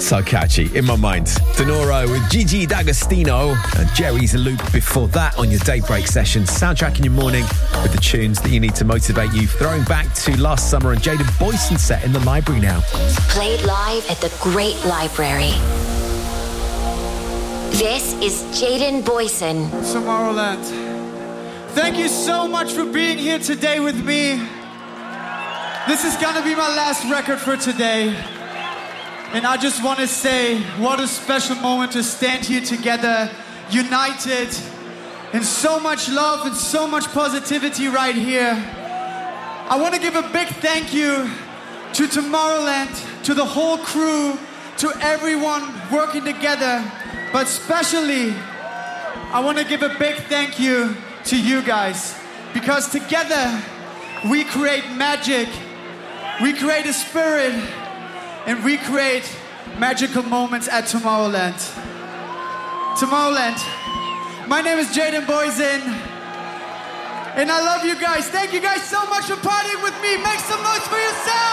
So catchy, in my mind. Denoro with Gigi D'Agostino and Jerry Zalouk before that on your daybreak session. Soundtracking your morning with the tunes that you need to motivate you. Throwing back to last summer and Jaden Boyson set in the library now. Played live at the Great Library. This is Jaden Boyson. Tomorrowland. Thank you so much for being here today with me. This is gonna be my last record for today. And I just want to say, what a special moment to stand here together, united, and so much love and so much positivity right here. I want to give a big thank you to Tomorrowland, to the whole crew, to everyone working together. But especially, I want to give a big thank you to you guys. Because together, we create magic, we create a spirit, and we create magical moments at Tomorrowland. Tomorrowland. My name is Jaden Boyson, and I love you guys. Thank you guys so much for partying with me. Make some noise for yourself.